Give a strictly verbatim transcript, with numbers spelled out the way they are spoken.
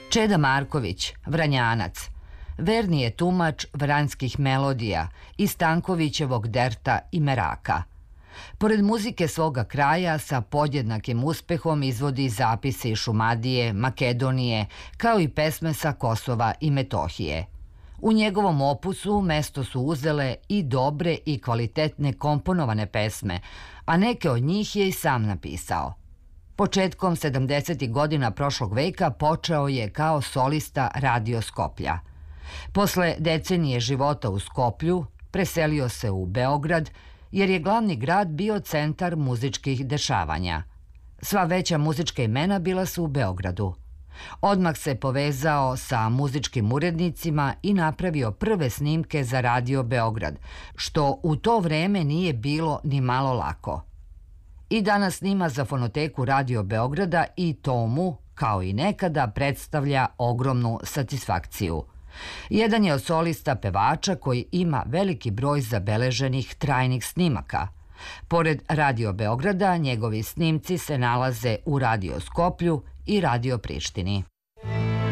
Čeda Marković, Vranjanac, verni je tumač vranjskih melodija i Stankovićevog derta i meraka. Pored muzike svoga kraja, sa podjednakim uspehom izvodi zapise iz Šumadije, Makedonije, kao i pesme sa Kosova i Metohije. U njegovom opusu mesto su uzele i dobre i kvalitetne komponovane pesme, a neke od njih je i sam napisao. Početkom sedamdesetih godina prošlog veka počeo je kao solista Radio Skoplja. Posle decenije života u Skoplju preselio se u Beograd, jer je glavni grad bio centar muzičkih dešavanja. Sva veća muzička imena bila su u Beogradu. Odmah se povezao sa muzičkim urednicima i napravio prve snimke za Radio Beograd, što u to vreme nije bilo ni malo lako. I danas snima za fonoteku Radio Beograda i tomu, kao i nekada, predstavlja ogromnu satisfakciju. Jedan je od solista pevača koji ima veliki broj zabeleženih trajnih snimaka. Pored Radio Beograda, njegovi snimci se nalaze u Radio Skoplju i Radio Prištini.